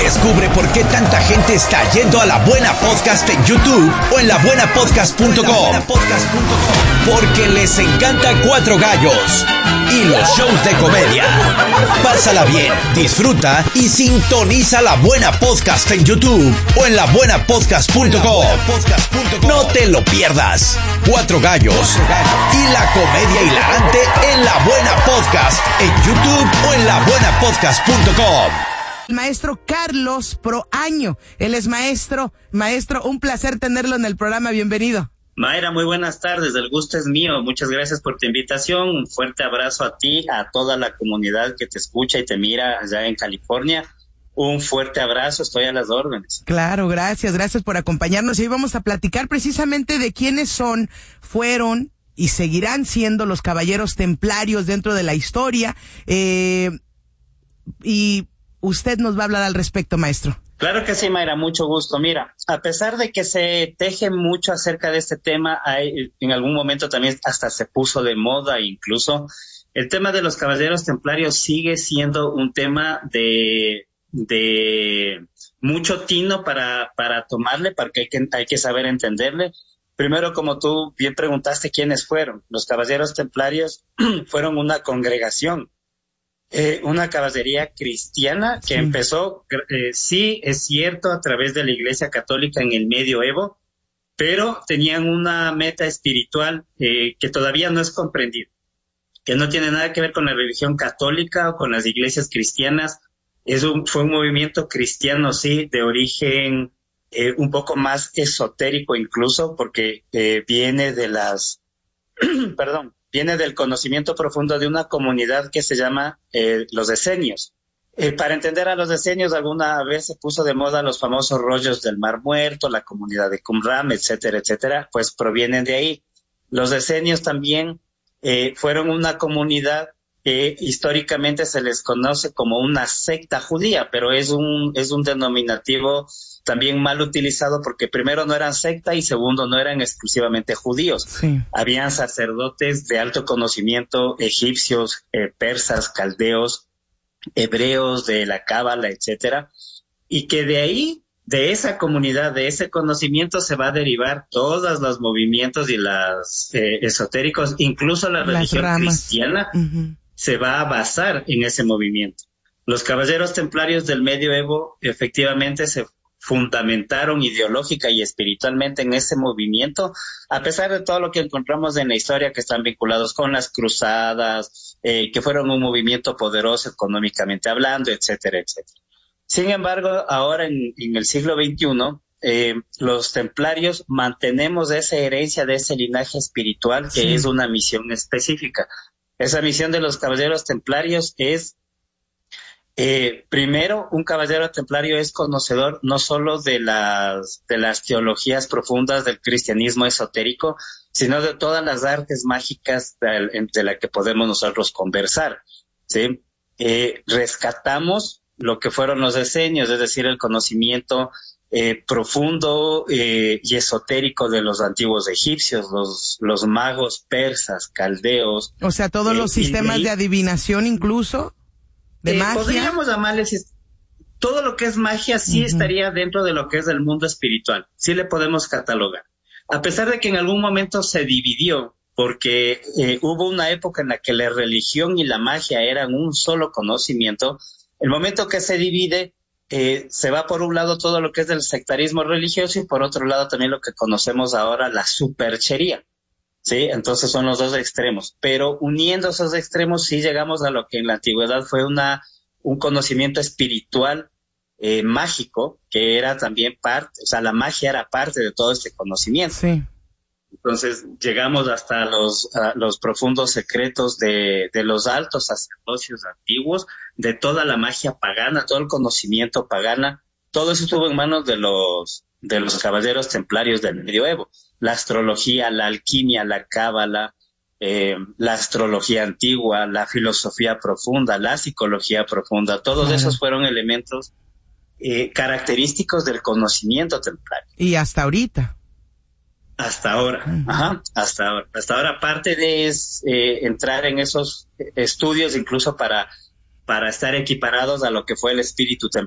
Descubre por qué tanta gente está yendo a La Buena Podcast en YouTube o en labuenapodcast.com. Porque les encanta Cuatro Gallos y los shows de comedia. Pásala bien, disfruta y sintoniza La Buena Podcast en YouTube o en labuenapodcast.com. No te lo pierdas. Cuatro Gallos y la comedia hilarante en La Buena Podcast en YouTube o en labuenapodcast.com. El maestro Carlos Proaño. Él es maestro. Maestro, un placer tenerlo en el programa. Bienvenido. Mayra, muy buenas tardes. El gusto es mío. Muchas gracias por tu invitación. Un fuerte abrazo a ti, a toda la comunidad que te escucha y te mira allá en California. Un fuerte abrazo. Estoy a las órdenes. Claro, gracias. Gracias por acompañarnos. Y hoy vamos a platicar precisamente de quiénes fueron y seguirán siendo los caballeros templarios dentro de la historia. Y usted nos va a hablar al respecto, maestro. Claro que sí, Mayra, mucho gusto. Mira, a pesar de que se teje mucho acerca de este tema, en algún momento también hasta se puso de moda incluso, el tema de los caballeros templarios sigue siendo un tema de mucho tino para tomarle, porque hay que saber entenderle. Primero, como tú bien preguntaste, ¿quiénes fueron? Los caballeros templarios fueron una congregación. Una caballería cristiana que empezó, sí, es cierto, a través de la Iglesia Católica en el Medioevo, pero tenían una meta espiritual que todavía no es comprendida, que no tiene nada que ver con la religión católica o con las iglesias cristianas. Fue un movimiento cristiano, sí, de origen un poco más esotérico incluso, porque viene de viene del conocimiento profundo de una comunidad que se llama los Esenios. Para entender a los Esenios, alguna vez se puso de moda los famosos rollos del Mar Muerto, la comunidad de Qumran, etcétera, etcétera, pues provienen de ahí. Los Esenios también fueron una comunidad que históricamente se les conoce como una secta judía, pero es un denominativo también mal utilizado porque primero no eran secta y segundo no eran exclusivamente judíos. Sí. Habían sacerdotes de alto conocimiento egipcios, persas, caldeos, hebreos de la cábala, etcétera, y que de ahí, de esa comunidad, de ese conocimiento se va a derivar todos los movimientos y las esotéricos, incluso la religión cristiana se va a basar en ese movimiento. Los caballeros templarios del Medioevo efectivamente se fundamentaron ideológica y espiritualmente en ese movimiento, a pesar de todo lo que encontramos en la historia que están vinculados con las cruzadas, que fueron un movimiento poderoso económicamente hablando, etcétera, etcétera. Sin embargo, ahora en el siglo XXI, los templarios mantenemos esa herencia de ese linaje espiritual que es una misión específica. Esa misión de los caballeros templarios es primero, un caballero templario es conocedor no solo de las teologías profundas del cristianismo esotérico, sino de todas las artes mágicas de las que podemos nosotros conversar, ¿sí? Rescatamos lo que fueron los esenios, es decir, el conocimiento profundo y esotérico de los antiguos egipcios, los magos persas, caldeos. O sea, todos los sistemas de adivinación incluso. ¿De magia? Podríamos llamarles, todo lo que es magia sí estaría dentro de lo que es el mundo espiritual, sí le podemos catalogar. A pesar de que en algún momento se dividió, porque hubo una época en la que la religión y la magia eran un solo conocimiento, el momento que se divide, se va por un lado todo lo que es del sectarismo religioso y por otro lado también lo que conocemos ahora, la superchería. Sí, entonces son los dos extremos, pero uniendo esos extremos sí llegamos a lo que en la antigüedad fue un conocimiento espiritual mágico, que era también parte, o sea, la magia era parte de todo este conocimiento. Sí. Entonces llegamos hasta los profundos secretos de los altos sacerdocios antiguos, de toda la magia pagana, todo el conocimiento pagana, todo eso estuvo en manos de los caballeros templarios del Medioevo. La astrología, la alquimia, la cábala, la astrología antigua, la filosofía profunda, la psicología profunda, todos esos fueron elementos característicos del conocimiento templario. Y hasta ahorita. Hasta ahora, hasta ahora. Hasta ahora, aparte de entrar en esos estudios incluso para estar equiparados a lo que fue el espíritu